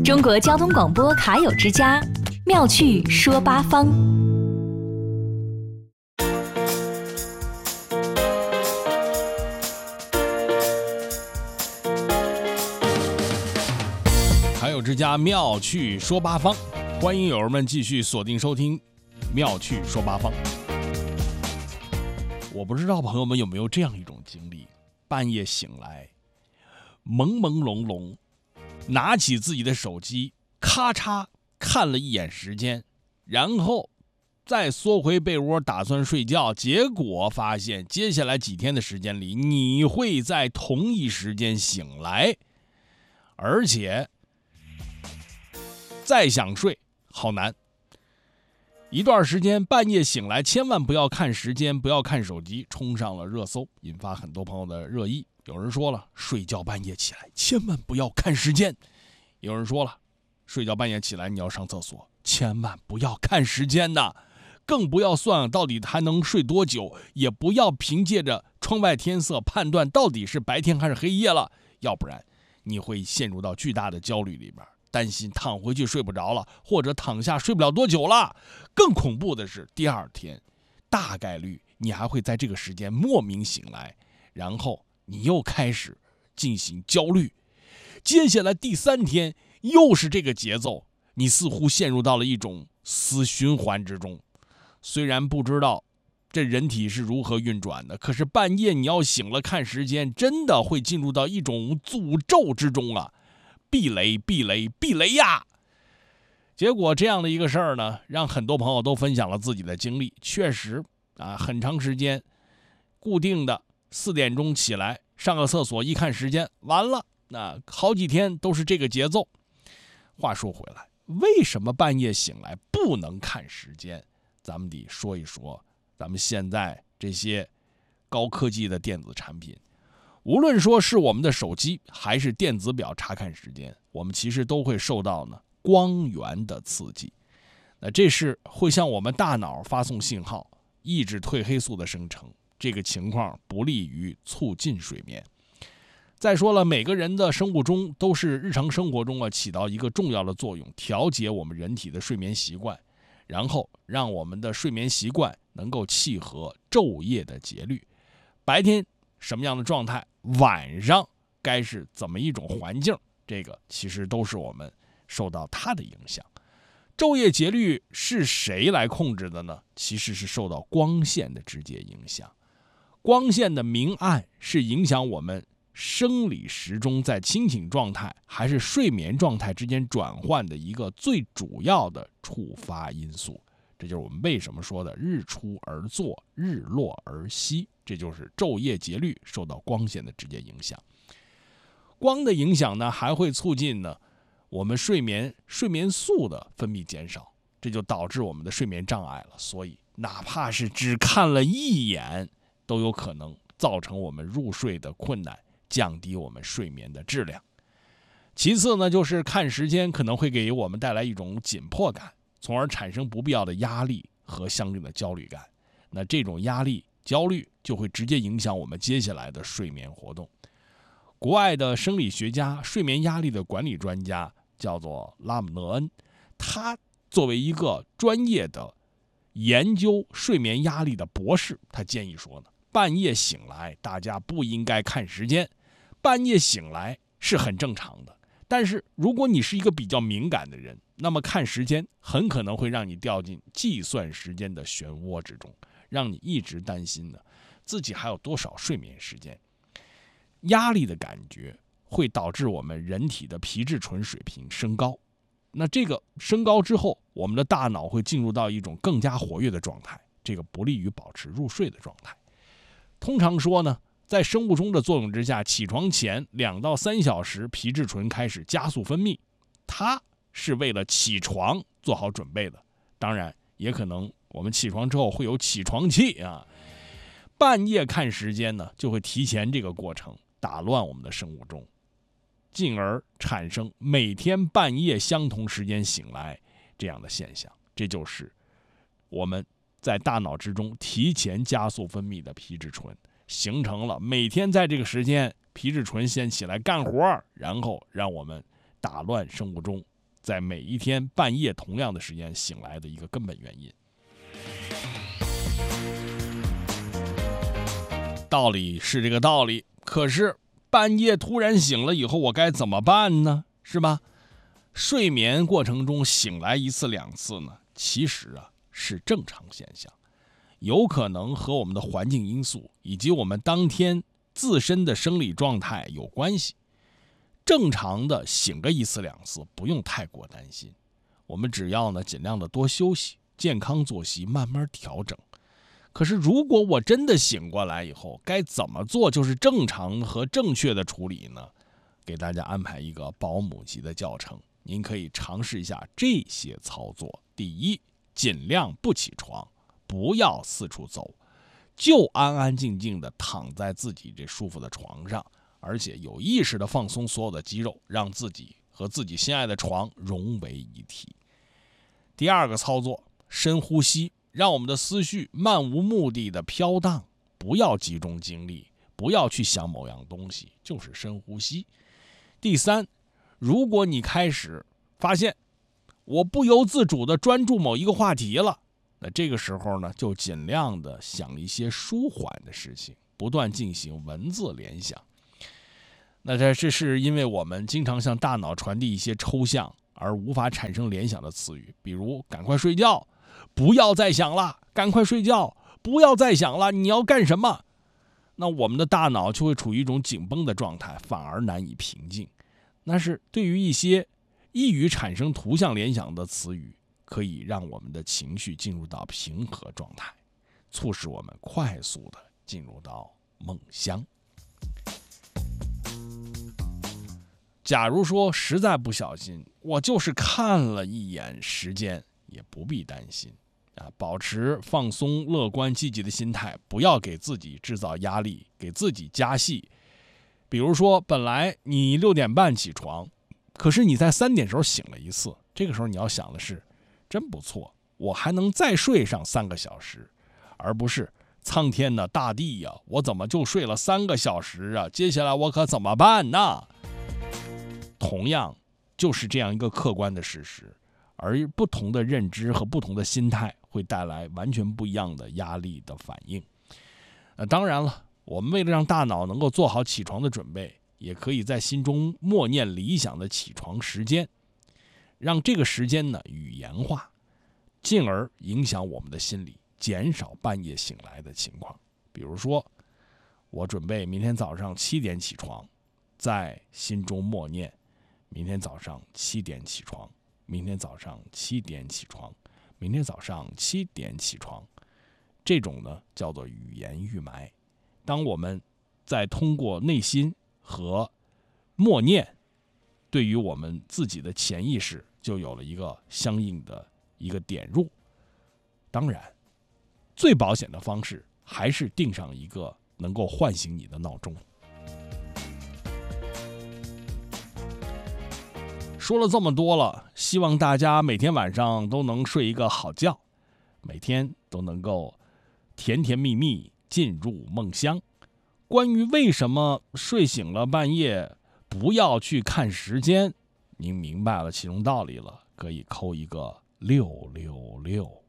中国交通广播卡友之家，妙趣说八方。 卡友之家，妙趣说八方，欢迎友人们继续锁定收听妙趣说八方。我不知道朋友们有没有这样一种经历，半夜醒来朦朦胧胧，拿起自己的手机咔嚓看了一眼时间，然后再缩回被窝打算睡觉，结果发现接下来几天的时间里你会在同一时间醒来，而且再想睡好难。一段时间半夜醒来千万不要看时间，不要看手机，冲上了热搜，引发很多朋友的热议。有人说了，睡觉半夜起来千万不要看时间。有人说了，睡觉半夜起来你要上厕所，千万不要看时间的，更不要算到底还能睡多久，也不要凭借着窗外天色判断到底是白天还是黑夜了，要不然你会陷入到巨大的焦虑里边，担心躺回去睡不着了，或者躺下睡不了多久了。更恐怖的是，第二天大概率你还会在这个时间莫名醒来，然后你又开始进行焦虑，接下来第三天又是这个节奏，你似乎陷入到了一种死循环之中。虽然不知道这人体是如何运转的，可是半夜你要醒了看时间，真的会进入到一种诅咒之中啊！避雷避雷避雷呀！结果这样的一个事儿呢，让很多朋友都分享了自己的经历。确实啊，很长时间固定的4点钟起来上个厕所，一看时间完了，那好几天都是这个节奏。话说回来，为什么半夜醒来不能看时间？咱们得说一说咱们现在这些高科技的电子产品，无论说是我们的手机还是电子表查看时间，我们其实都会受到光源的刺激。那这是会向我们大脑发送信号，抑制褪黑素的生成，这个情况不利于促进睡眠。再说了，每个人的生物钟都是日常生活中起到一个重要的作用，调节我们人体的睡眠习惯，然后让我们的睡眠习惯能够契合昼夜的节律。白天什么样的状态，晚上该是怎么一种环境，这个其实都是我们受到它的影响。昼夜节律是谁来控制的呢？其实是受到光线的直接影响。光线的明暗是影响我们生理时钟在清醒状态还是睡眠状态之间转换的一个最主要的触发因素。这就是我们为什么说的日出而作，日落而息，这就是昼夜节律受到光线的直接影响。光的影响呢，还会促进我们睡眠素的分泌减少，这就导致我们的睡眠障碍了。所以哪怕是只看了一眼，都有可能造成我们入睡的困难，降低我们睡眠的质量。其次呢，就是看时间可能会给我们带来一种紧迫感，从而产生不必要的压力和相应的焦虑感。那这种压力焦虑就会直接影响我们接下来的睡眠活动。国外的生理学家、睡眠压力的管理专家叫做拉姆讷恩，他作为一个专业的研究睡眠压力的博士，他建议说半夜醒来大家不应该看时间，半夜醒来是很正常的，但是如果你是一个比较敏感的人，那么看时间很可能会让你掉进计算时间的漩涡之中，让你一直担心自己还有多少睡眠时间。压力的感觉会导致我们人体的皮质醇水平升高，那这个升高之后，我们的大脑会进入到一种更加活跃的状态，这个不利于保持入睡的状态。通常说在生物钟的作用之下，起床前2到3小时皮质醇开始加速分泌，它是为了起床做好准备的。当然也可能我们起床之后会有起床气半夜看时间就会提前这个过程，打乱我们的生物钟，进而产生每天半夜相同时间醒来这样的现象。这就是我们在大脑之中提前加速分泌的皮质醇，形成了每天在这个时间皮质醇先起来干活，然后让我们打乱生物钟， 在每一天半夜同样的时间醒来的一个根本原因。道理是这个道理，可是半夜突然醒了以后，我该怎么办呢？是吧？睡眠过程中醒来1次2次呢，其实是正常现象，有可能和我们的环境因素以及我们当天自身的生理状态有关系。正常的醒个1次2次不用太过担心，我们只要尽量的多休息，健康作息慢慢调整。可是如果我真的醒过来以后，该怎么做就是正常和正确的处理呢？给大家安排一个保姆级的教程，您可以尝试一下这些操作。第一，尽量不起床，不要四处走，就安安静静的躺在自己这舒服的床上，而且有意识的放松所有的肌肉，让自己和自己心爱的床融为一体。第二个操作，深呼吸，让我们的思绪漫无目的的飘荡，不要集中精力，不要去想某样东西，就是深呼吸。第三，如果你开始发现我不由自主的专注某一个话题了，那这个时候呢，就尽量的想一些舒缓的事情，不断进行文字联想。那这是因为我们经常向大脑传递一些抽象而无法产生联想的词语，比如赶快睡觉，不要再想了，赶快睡觉，不要再想了，你要干什么？那我们的大脑就会处于一种紧绷的状态，反而难以平静。那是对于一些易于产生图像联想的词语，可以让我们的情绪进入到平和状态，促使我们快速的进入到梦乡。假如说实在不小心，我就是看了一眼时间，也不必担心保持放松、乐观、积极的心态，不要给自己制造压力，给自己加戏。比如说，本来你6点半起床，可是你在3点时候醒了1次，这个时候你要想的是，真不错，我还能再睡上3个小时，而不是苍天的大地呀，我怎么就睡了3个小时啊？接下来我可怎么办呢？同样就是这样一个客观的事实，而不同的认知和不同的心态会带来完全不一样的压力的反应。当然了，我们为了让大脑能够做好起床的准备，也可以在心中默念理想的起床时间，让这个时间语言化，进而影响我们的心理，减少半夜醒来的情况。比如说，我准备明天早上7点起床，在心中默念明天早上7点起床，明天早上7点起床，明天早上7点起床。这种叫做语言预埋。当我们在通过内心和默念，对于我们自己的潜意识就有了一个相应的一个点入。当然，最保险的方式还是定上一个能够唤醒你的闹钟。说了这么多了，希望大家每天晚上都能睡一个好觉，每天都能够甜甜蜜蜜进入梦乡。关于为什么睡醒了半夜不要去看时间，您明白了其中道理了，可以扣一个666。